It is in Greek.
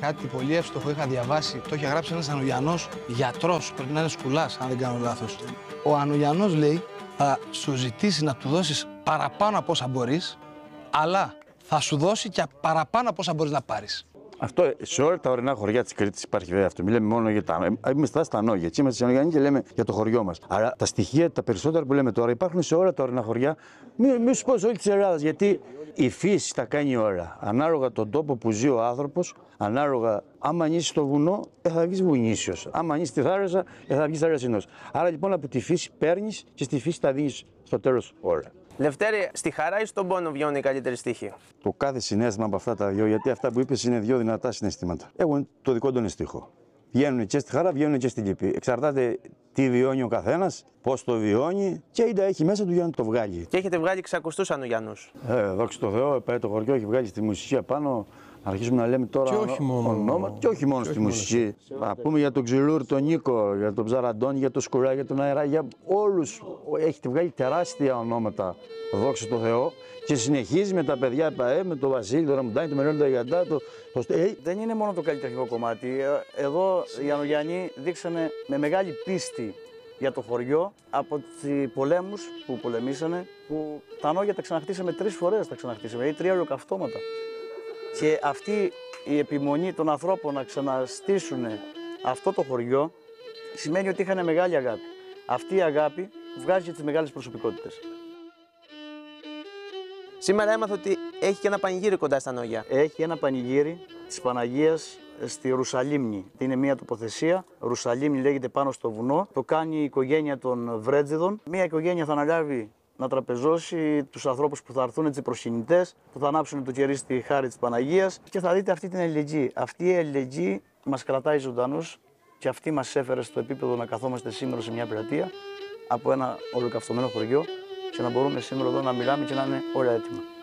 κάτι πολύ εύστοχο είχα διαβάσει. Το είχε γράψει ένας Ανογιανός γιατρός. Πρέπει να είναι Σκουλάς, αν δεν κάνω λάθος. Ο Ανογιανός λέει θα σου ζητήσει να του δώσεις παραπάνω από όσα μπορείς, αλλά θα σου δώσει και παραπάνω από όσα μπορείς να πάρεις. Αυτό σε όλα τα ορεινά χωριά της Κρήτης υπάρχει βέβαια αυτό. Μιλάμε μόνο για τα. Είμαστε στα Νόγια. Έτσι είμαστε Ανογιανοί και λέμε για το χωριό μας. Αλλά τα στοιχεία, τα περισσότερα που λέμε τώρα, υπάρχουν σε όλα τα ορεινά χωριά. Μη σου πω σε όλη τη Ελλάδα. Γιατί η φύση τα κάνει όλα. Ανάλογα τον τόπο που ζει ο άνθρωπος, ανάλογα άμα νιήσεις στο βουνό, θα βγεις βουνίσιος. Άμα νιήσεις στη θάλασσα, θα βγεις θαλασσινός. Άρα λοιπόν από τη φύση παίρνεις και στη φύση τα δίνεις στο τέλος όλα. Λευτέρη, στη χαρά ή στον πόνο βγαίνουν οι καλύτεροι στίχοι? Το κάθε συναίσθημα από αυτά τα δύο, γιατί αυτά που είπες είναι δύο δυνατά συναισθήματα. Έχουν το δικό του στίχο. Βγαίνουν και στη χαρά, βγαίνουν και στη λύπη. Εξαρτάται τι βιώνει ο καθένας, πώς το βιώνει και είτε έχει μέσα του για να το βγάλει. Και έχετε βγάλει ξακουστούς Ανογιανούς. Δόξα τω Θεώ, πάει το χωριό, έχει βγάλει στη μουσική απάνω. Αρχίζουμε να λέμε τώρα ονόματα και όχι μόνο στη μουσική. Να πούμε για τον Ξυλούρ, τον Νίκο, για τον Ψαραντώνη, για τον Σκουρά, για τον Αερά, για όλους. Έχετε βγάλει τεράστια ονόματα, δόξα τω Θεώ. Και συνεχίζει με τα παιδιά με τον Βασίλη, τον Ραμουντάνη, τον Μελώνη Ταγιαντά. Δεν είναι μόνο το καλλιτεχνικό κομμάτι. Εδώ οι Ανογιανοί δείξανε με μεγάλη πίστη για το χωριό από τους πολέμους που πολεμήσανε, που τα Νόγια τα ξαναχτίσαμε 3 φορές, τα ξαναχτίσαμε, ή 3 ολοκαυτώματα. Και αυτή η επιμονή των ανθρώπων να ξαναστήσουν αυτό το χωριό σημαίνει ότι είχαν μεγάλη αγάπη. Αυτή η αγάπη βγάζει και τις μεγάλες προσωπικότητες. Σήμερα έμαθα ότι έχει και ένα πανηγύρι κοντά στα Νόγια. Έχει ένα πανηγύρι της Παναγίας στη Ρουσαλήμνη. Είναι μια τοποθεσία. Ρουσαλήμνη λέγεται πάνω στο βουνό. Το κάνει η οικογένεια των Βρέτζιδων. Μια οικογένεια θα αναλάβει να τραπεζώσει τους ανθρώπους που θα έρθουν, τις προσκυνητές, που θα ανάψουν το κερί στη χάρη της Παναγίας και θα δείτε αυτή την αλληλεγγύη. Αυτή η αλληλεγγύη μας κρατάει ζωντανούς και αυτή μας έφερε στο επίπεδο να καθόμαστε σήμερα σε μια πλατεία από ένα ολοκαυτωμένο χωριό και να μπορούμε σήμερα εδώ να μιλάμε και να είναι όλα έτοιμα.